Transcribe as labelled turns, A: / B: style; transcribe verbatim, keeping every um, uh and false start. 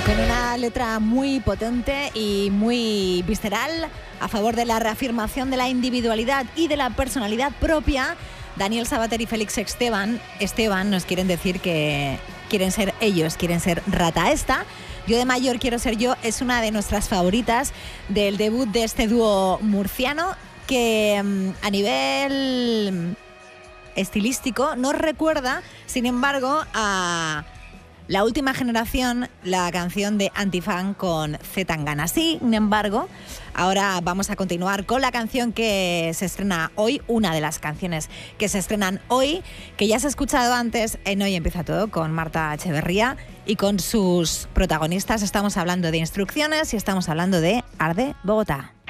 A: Con una letra muy potente y muy visceral a favor de la reafirmación de la individualidad y de la personalidad propia, Daniel Sabater y Félix Esteban, Esteban nos quieren decir que quieren ser ellos, quieren ser Rata Esta. Yo de mayor quiero ser yo es una de nuestras favoritas del debut de este dúo murciano que a nivel estilístico nos recuerda, sin embargo, a La Última Generación, la canción de Antifan con C. Tangana. Sin embargo, ahora vamos a continuar con la canción que se estrena hoy, una de las canciones que se estrenan hoy, que ya se ha escuchado antes en Hoy Empieza Todo con Marta Echeverría y con sus protagonistas. Estamos hablando de Instrucciones y estamos hablando de Arde Bogotá.